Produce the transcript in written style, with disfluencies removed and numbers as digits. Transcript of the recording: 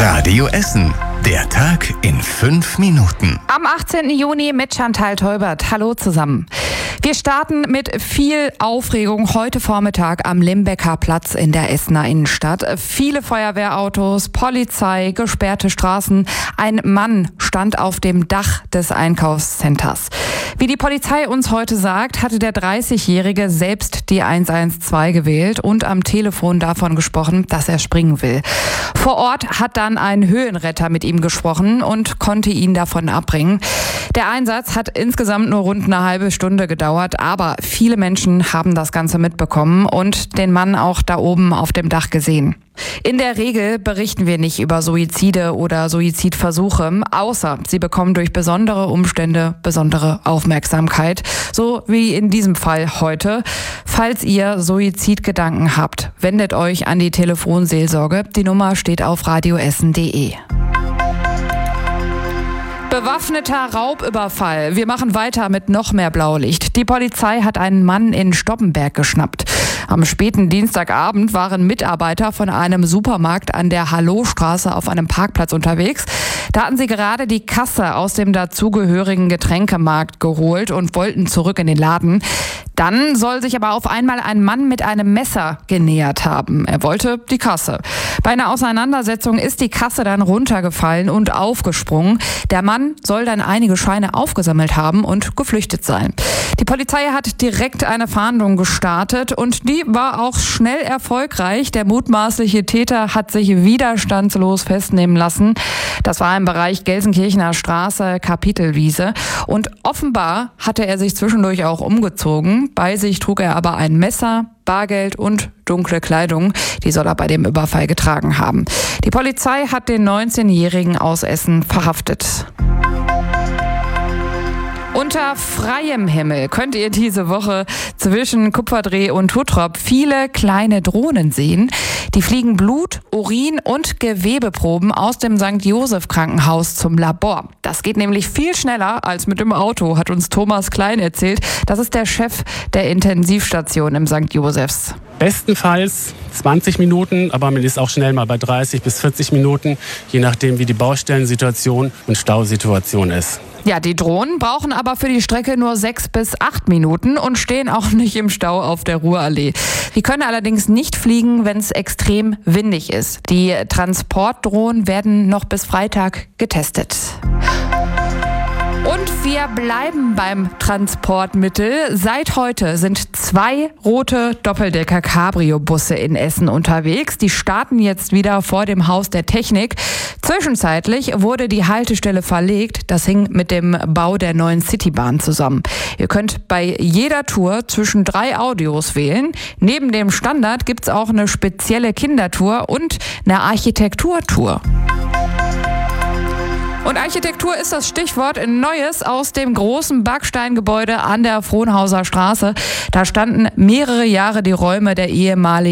Radio Essen. Der Tag in 5 Minuten. Am 18. Juni mit Chantal Teubert. Hallo zusammen. Wir starten mit viel Aufregung heute Vormittag am Limbecker Platz in der Essener Innenstadt. Viele Feuerwehrautos, Polizei, gesperrte Straßen. Ein Mann stand auf dem Dach des Einkaufscenters. Wie die Polizei uns heute sagt, hatte der 30-Jährige selbst die 112 gewählt und am Telefon davon gesprochen, dass er springen will. Vor Ort hat dann ein Höhenretter mit ihm gesprochen und konnte ihn davon abbringen. Der Einsatz hat insgesamt nur rund eine halbe Stunde gedauert, aber viele Menschen haben das Ganze mitbekommen und den Mann auch da oben auf dem Dach gesehen. In der Regel berichten wir nicht über Suizide oder Suizidversuche, außer sie bekommen durch besondere Umstände besondere Aufmerksamkeit. So wie in diesem Fall heute. Falls ihr Suizidgedanken habt, wendet euch an die Telefonseelsorge. Die Nummer steht auf radioessen.de. Bewaffneter Raubüberfall. Wir machen weiter mit noch mehr Blaulicht. Die Polizei hat einen Mann in Stoppenberg geschnappt. Am späten Dienstagabend waren Mitarbeiter von einem Supermarkt an der Hallowstraße auf einem Parkplatz unterwegs. Da hatten sie gerade die Kasse aus dem dazugehörigen Getränkemarkt geholt und wollten zurück in den Laden. Dann soll sich aber auf einmal ein Mann mit einem Messer genähert haben. Er wollte die Kasse. Bei einer Auseinandersetzung ist die Kasse dann runtergefallen und aufgesprungen. Der Mann soll dann einige Scheine aufgesammelt haben und geflüchtet sein. Die Polizei hat direkt eine Fahndung gestartet und die war auch schnell erfolgreich. Der mutmaßliche Täter hat sich widerstandslos festnehmen lassen. Das war im Bereich Gelsenkirchener Straße, Kapitelwiese. Und offenbar hatte er sich zwischendurch auch umgezogen. Bei sich trug er aber ein Messer, Bargeld und dunkle Kleidung. Die soll er bei dem Überfall getragen haben. Die Polizei hat den 19-Jährigen aus Essen verhaftet. Unter freiem Himmel könnt ihr diese Woche zwischen Kupferdreh und Huttrop viele kleine Drohnen sehen. Die fliegen Blut, Urin und Gewebeproben aus dem St. Joseph Krankenhaus zum Labor. Das geht nämlich viel schneller als mit dem Auto, hat uns Thomas Klein erzählt. Das ist der Chef der Intensivstation im St. Josephs. Bestenfalls 20 Minuten, aber man ist auch schnell mal bei 30 bis 40 Minuten, je nachdem wie die Baustellensituation und Stausituation ist. Ja, die Drohnen brauchen aber für die Strecke nur 6 bis 8 Minuten und stehen auch nicht im Stau auf der Ruhrallee. Die können allerdings nicht fliegen, wenn es extrem windig ist. Die Transportdrohnen werden noch bis Freitag getestet. Und wir bleiben beim Transportmittel. Seit heute sind 2 rote Doppeldecker-Cabrio-Busse in Essen unterwegs. Die starten jetzt wieder vor dem Haus der Technik. Zwischenzeitlich wurde die Haltestelle verlegt. Das hing mit dem Bau der neuen Citybahn zusammen. Ihr könnt bei jeder Tour zwischen 3 Audios wählen. Neben dem Standard gibt's auch eine spezielle Kindertour und eine Architekturtour. Und Architektur ist das Stichwort. Neues aus dem großen Backsteingebäude an der Frohnhauser Straße. Da standen mehrere Jahre die Räume der ehemaligen